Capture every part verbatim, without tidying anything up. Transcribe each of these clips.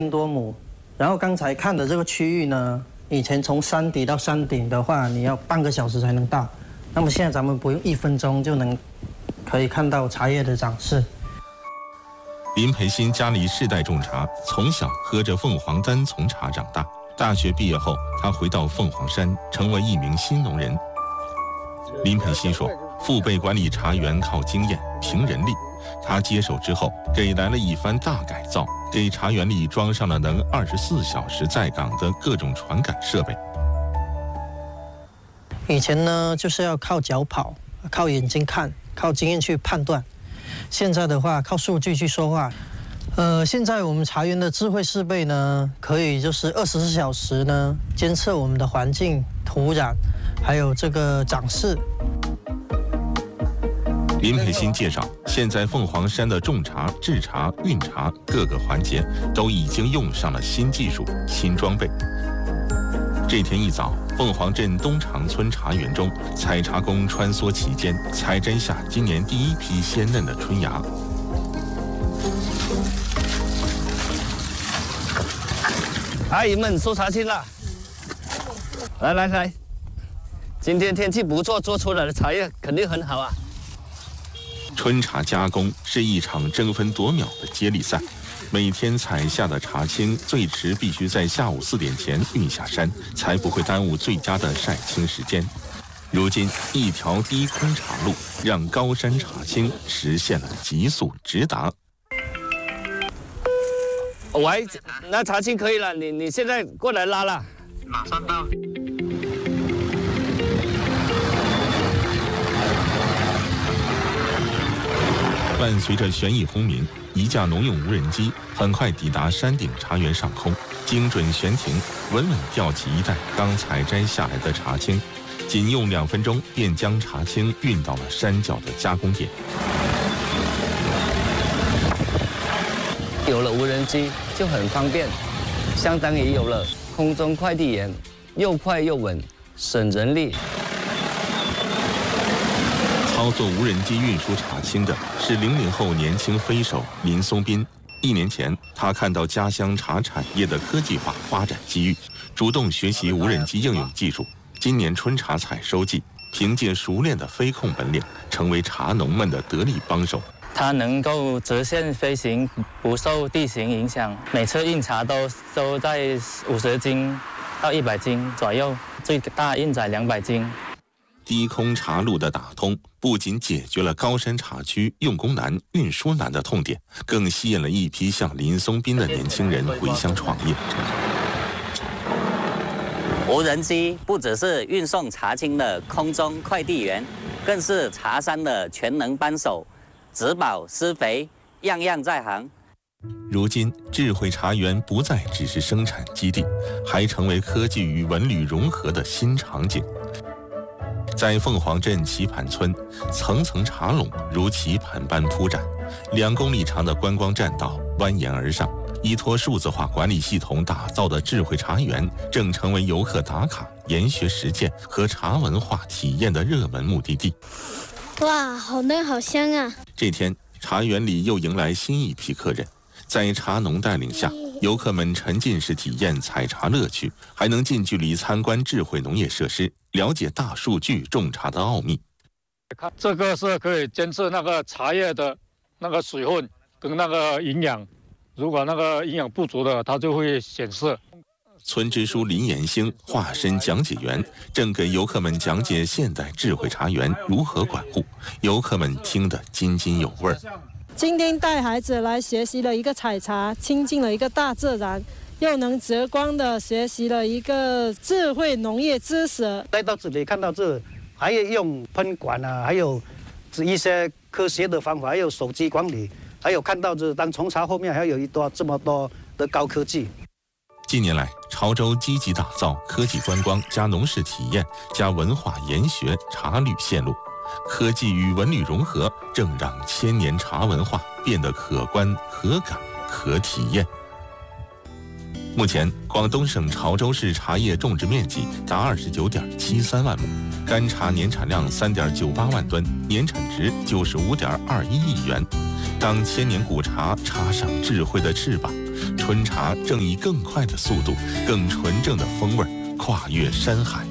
多亩。然后刚才看的这个区域呢，以前从山底到山顶的话，你要半个小时才能到。那么现在咱们不用一分钟就能可以看到茶叶的长势。 林培新家里世代种茶，从小喝着凤凰单丛茶长大。大学毕业后，他回到凤凰山，成为一名新农人。林培新说，父辈管理茶园靠经验、凭人力。他接手之后，给来了一番大改造，给茶园里装上了能二十四小时在岗的各种传感设备。 以前呢，就是要靠脚跑，靠眼睛看，靠经验去判断。现在的话，靠数据去说话。呃，现在我们茶园的智慧设备呢，可以就是二十四小时呢监测我们的环境、土壤，还有这个长势。 林培新介绍，现在凤凰山的种茶、制茶、运茶各个环节都已经用上了新技术、新装备。这天一早，凤凰镇东长村茶园中，采茶工穿梭其间，采摘下今年第一批鲜嫩的春芽。 阿姨们收茶青了，来来来，今天天气不错，做出来的茶叶肯定很好啊。 春茶加工是一场争分夺秒的接力赛，每天采下的茶青最迟必须在下午四点前运下山，才不会耽误最佳的晒青时间。如今，一条低空茶路让高山茶青实现了急速直达。 喂，那茶青可以了，你你现在过来拉了， 马上到。 伴随着旋翼轰鸣，一架农用无人机很快抵达山顶茶园上空，精准悬停，稳稳吊起一袋刚采摘下来的茶青，仅用两分钟便将茶青运到了山脚的加工点。 有了无人机就很方便，相当于有了空中快递员，又快又稳，省人力。 操作无人机运输茶青的是零零后年轻飞手林松斌。一年前，他看到家乡茶产业的科技化发展机遇，主动学习无人机应用技术。今年春茶采收季，凭借熟练的飞控本领，成为茶农们的得力帮手。 它能够直线飞行，不受地形影响。每次运茶都都在五十斤到一百斤左右，最大运载两百斤。 低空茶路的打通，不仅解决了高山茶区用工难、运输难的痛点，更吸引了一批像林松斌的年轻人回乡创业。 无人机不只是运送茶青的空中快递员，更是茶山的全能帮手。植保施肥，样样在行。 如今，智慧茶园不再只是生产基地，还成为科技与文旅融合的新场景。在凤凰镇棋盘村，层层茶垄如棋盘般铺展，两公里长的观光栈道蜿蜒而上。依托数字化管理系统打造的智慧茶园，正成为游客打卡、研学实践和茶文化体验的热门目的地。 哇，好嫩好香啊！ 这天，茶园里又迎来新一批客人，在茶农带领下，游客们沉浸式体验采茶乐趣，还能近距离参观智慧农业设施，了解大数据种茶的奥秘。 这个是可以监测那个茶叶的那个水分跟那个营养，如果那个营养不足的，它就会显示。 村支书林延兴化身讲解员，正给游客们讲解现代智慧茶园如何管护，游客们听得津津有味。 今天带孩子来学习了一个采茶，亲近了一个大自然，又能直观的学习了一个智慧农业知识。 来到这里看到这，还有用喷管啊，还有一些科学的方法，还有手机管理，还有看到这当从茶后面还有一多这么多的高科技。 近年来，潮州积极打造科技观光加农事体验加文化研学茶旅线路，科技与文旅融合，正让千年茶文化变得可观、可感、可体验。目前，广东省潮州市茶叶种植面积达二十九点七三万亩，干茶年产量三点九八万吨，年产值九十五点二一亿元。当千年古茶插上智慧的翅膀， 春茶正以更快的速度、更纯正的风味跨越山海。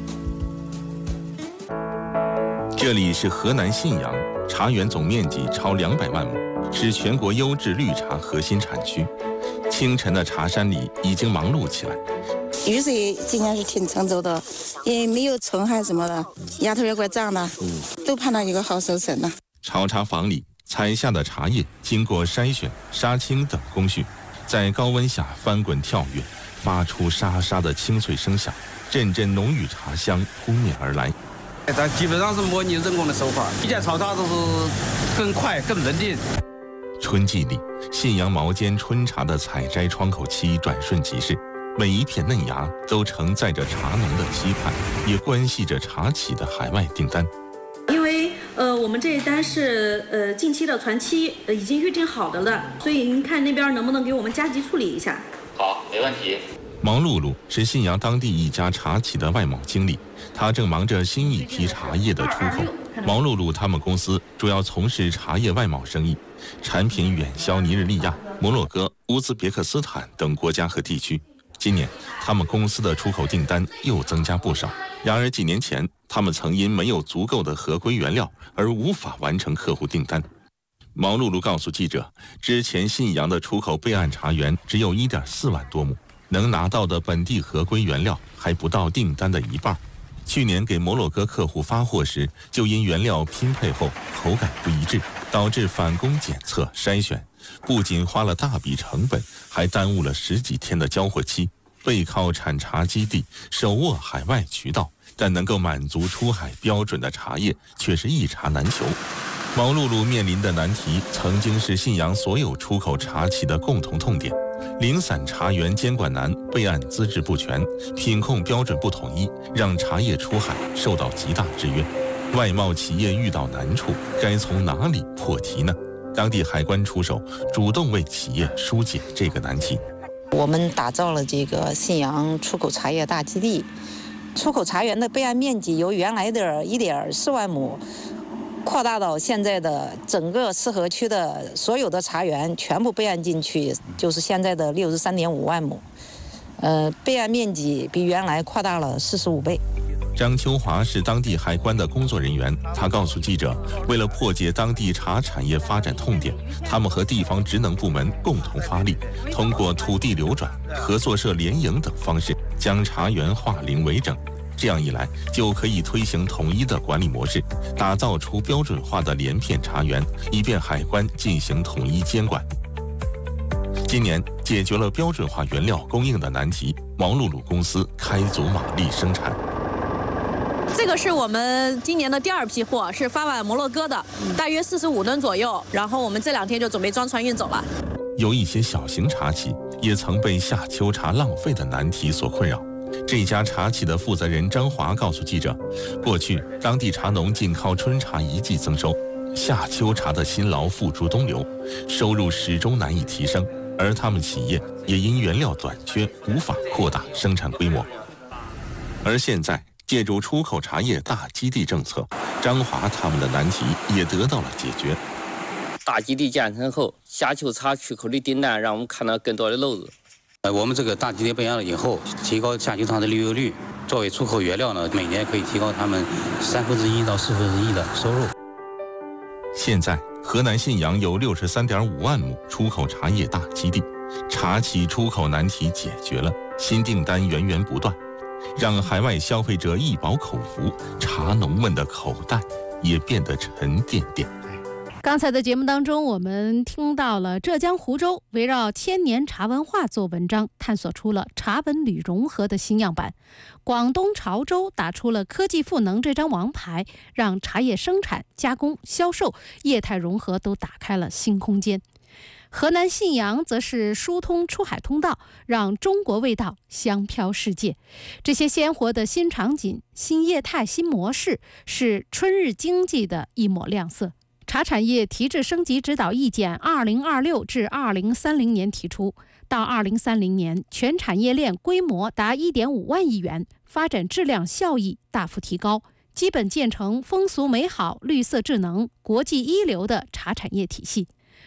这里是河南信阳，茶园总面积超两百万亩，是全国优质绿茶核心产区。清晨的茶山里已经忙碌起来。 雨水今年是挺成熟的，也没有虫害什么的，芽头也怪胀的，都盼到一个好收成了。 炒茶房里采下的茶叶经过筛选、杀青等工序，在高温下翻滚跳跃，发出沙沙的清脆声响，阵阵浓郁茶香扑面而来。 但基本上是模拟人工的手法，以前炒茶都是更快、更稳定。 春季里，信阳毛尖春茶的采摘窗口期转瞬即逝，每一片嫩芽都承载着茶农的期盼，也关系着茶企的海外订单。 因为呃，我们这一单是呃近期的船期，呃已经预定好的了，所以您看那边能不能给我们加急处理一下？ 好，没问题。 毛露露是信阳当地一家茶企的外贸经理，他正忙着新一批茶叶的出口。毛露露他们公司主要从事茶叶外贸生意，产品远销尼日利亚、摩洛哥、乌兹别克斯坦等国家和地区。今年，他们公司的出口订单又增加不少。然而几年前，他们曾因没有足够的合规原料而无法完成客户订单。毛露露告诉记者，之前信阳的出口备案茶园只有 一点四万多亩，能拿到的本地合规原料还不到订单的一半。去年给摩洛哥客户发货时，就因原料拼配后口感不一致，导致返工检测筛选，不仅花了大笔成本，还耽误了十几天的交货期。背靠产茶基地，手握海外渠道，但能够满足出海标准的茶叶却是一茶难求。毛露露面临的难题，曾经是信阳所有出口茶企的共同痛点。零散茶园监管难，备案资质不全，品控标准不统一，让茶叶出海受到极大制约。外贸企业遇到难处，该从哪里破题呢？当地海关出手，主动为企业疏解这个难题。 我们打造了这个信阳出口茶叶大基地，出口茶园的备案面积由原来的 一点四万亩扩大到现在的整个浉河区的所有的茶园全部备案进去，就是现在的 六十三点五万亩，呃，备案面积比原来扩大了四十五倍。 张秋华是当地海关的工作人员，他告诉记者，为了破解当地茶产业发展痛点，他们和地方职能部门共同发力，通过土地流转、合作社联营等方式，将茶园化零为整。这样一来，就可以推行统一的管理模式，打造出标准化的连片茶园，以便海关进行统一监管。今年解决了标准化原料供应的难题，毛露露公司开足马力生产。 这个是我们今年的第二批货，是发往摩洛哥的，大约四十五吨左右。然后我们这两天就准备装船运走了。 有一些小型茶企也曾被夏秋茶浪费的难题所困扰。这家茶企的负责人张华告诉记者，过去当地茶农仅靠春茶一季增收，夏秋茶的辛劳付诸东流，收入始终难以提升，而他们企业也因原料短缺无法扩大生产规模。而现在借助出口茶叶大基地政策，张华他们的难题也得到了解决。 大基地建成后，夏秋茶出口的订单让我们看到更多的漏子。 呃，我们这个大基地备案了以后，提高夏秋茶的利用率，作为出口原料呢，每年可以提高他们三分之一到四分之一的收入。 现在，河南信阳有六十三点五万亩出口茶叶大基地，茶企出口难题解决了，新订单源源不断，让海外消费者一饱口福，茶农们的口袋也变得沉甸甸。 刚才的节目当中，我们听到了浙江湖州围绕千年茶文化做文章，探索出了茶文旅融合的新样板。广东潮州打出了科技赋能这张王牌，让茶叶生产、加工、销售业态融合都打开了新空间。河南信阳则是疏通出海通道，让中国味道香飘世界。这些鲜活的新场景、新业态、新模式，是春日经济的一抹亮色。茶产业提质升级指导意见二零二六至二零三零年提出，到二零三零年，全产业链规模达 一点五万亿元，发展质量效益大幅提高，基本建成风俗美好、绿色智能、国际一流的茶产业体系。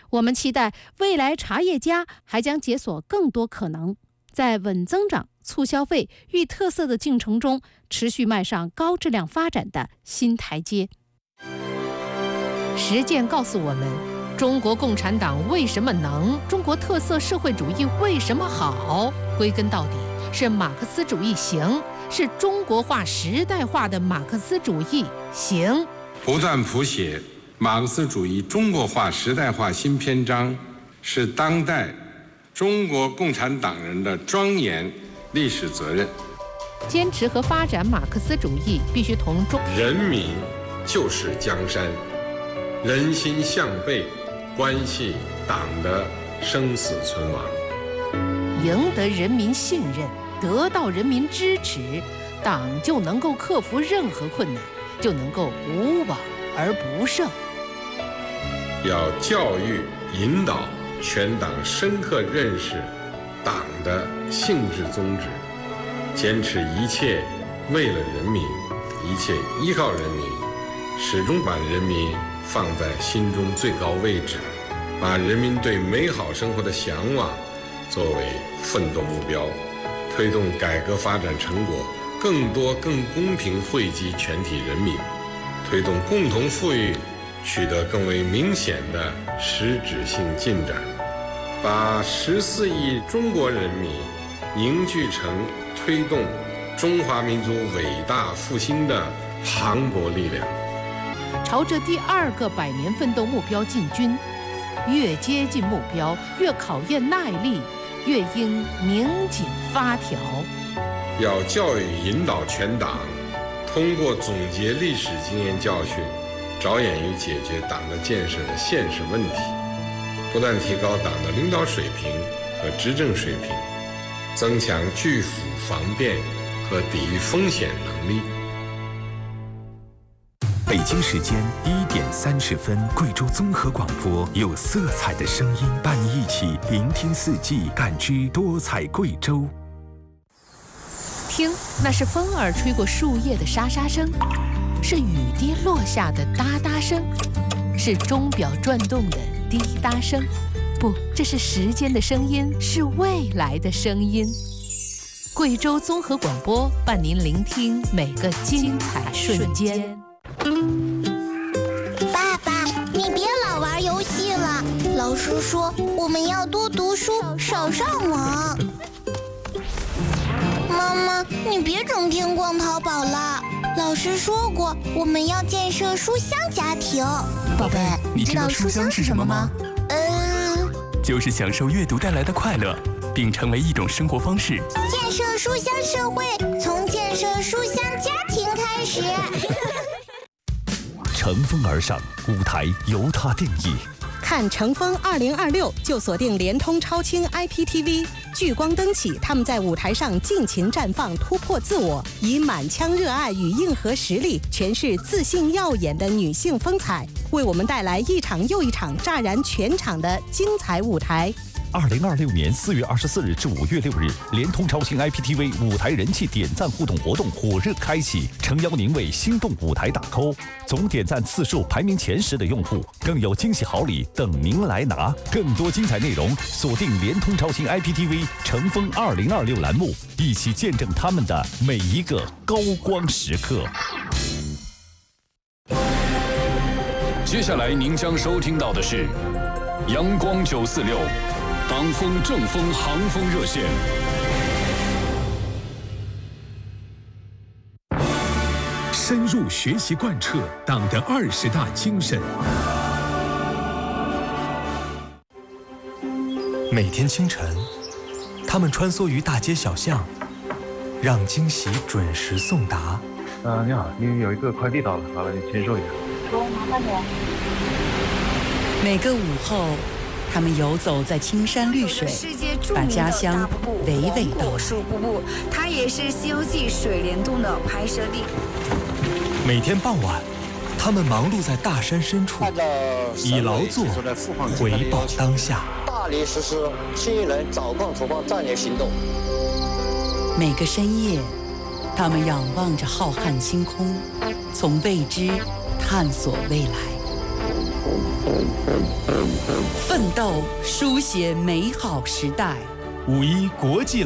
我们期待未来茶叶家还将解锁更多可能，在稳增长、促消费、育特色的进程中，持续迈上高质量发展的新台阶。 实践告诉我们，中国共产党为什么能，中国特色社会主义为什么好，归根到底是马克思主义行，是中国化、时代化的马克思主义行。 不断谱写马克思主义中国化、时代化新篇章，是当代中国共产党人的庄严历史责任。 坚持和发展马克思主义，必须同中人民就是江山，人心向背，关系党的生死存亡。 赢得人民信任，得到人民支持，党就能够克服任何困难，就能够无往而不胜。 要教育引导全党深刻认识党的性质宗旨，坚持一切为了人民，一切依靠人民，始终把人民放在心中最高位置，把人民对美好生活的向往作为奋斗目标，推动改革发展成果更多更公平惠及全体人民，推动共同富裕取得更为明显的实质性进展，把十四亿中国人民凝聚成推动中华民族伟大复兴的磅礴力量， 朝着第二个百年奋斗目标进军。越接近目标，越考验耐力，越应拧紧发条。 要教育引导全党，通过总结历史经验教训，着眼于解决党的建设的现实问题，不断提高党的领导水平和执政水平，增强拒腐防变和抵御风险能力。 北京时间一点三十分，贵州综合广播有色彩的声音，伴你一起聆听四季，感知多彩贵州。 听，那是风儿吹过树叶的沙沙声，是雨滴落下的哒哒声，是钟表转动的滴答声。不，这是时间的声音，是未来的声音。贵州综合广播伴您聆听每个精彩瞬间。 爸爸，你别老玩游戏了，老师说我们要多读书，少上网。妈妈，你别整天逛淘宝了，老师说过我们要建设书香家庭。 宝贝，你知道书香是什么吗？ 呃， 就是享受阅读带来的快乐，并成为一种生活方式。 建设书香社会，从建设书香家庭开始。 乘风而上，舞台由它定义。 看乘风二零二六就锁定联通超清 I P T V， 聚光灯起，他们在舞台上尽情绽放，突破自我，以满腔热爱与硬核实力诠释自信耀眼的女性风采，为我们带来一场又一场炸燃全场的精彩舞台。 二零二六年四月二十四日至五月六日，联通超清 I P T V 舞台人气点赞互动活动火热开启，诚邀您为心动舞台打 call， 总点赞次数排名前十的用户更有惊喜好礼等您来拿。更多精彩内容，锁定联通超清 I P T V 乘风二零二六栏目，一起见证他们的每一个高光时刻。 接下来您将收听到的是阳光九四六。党风正风航风热线， 深入学习贯彻党的二十大精神。 每天清晨，他们穿梭于大街小巷，让惊喜准时送达。 呃，你好，你有一个快递到了，好了，你签收一下。 说，麻烦你。 每个午后。他们游走在青山绿水，把家乡娓娓道来。 树瀑布，它也是《西游记》水帘洞的拍摄地。 每天傍晚，他们忙碌在大山深处，以劳作回报当下。 大力实施新一轮找矿除暴战略行动。 每个深夜，他们仰望着浩瀚星空，从未知探索未来。 奋斗书写美好时代。 五一国际